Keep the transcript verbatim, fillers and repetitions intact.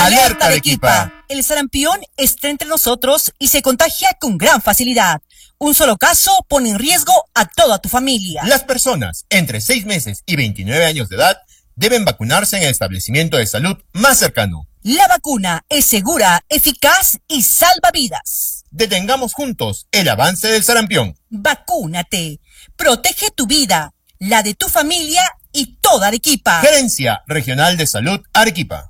Alerta Arequipa. El sarampión está entre nosotros y se contagia con gran facilidad. Un solo caso pone en riesgo a toda tu familia. Las personas entre seis meses y veintinueve años de edad deben vacunarse en el establecimiento de salud más cercano. La vacuna es segura, eficaz y salva vidas. Detengamos juntos el avance del sarampión. Vacúnate. Protege tu vida, la de tu familia y toda Arequipa. Gerencia Regional de Salud Arequipa.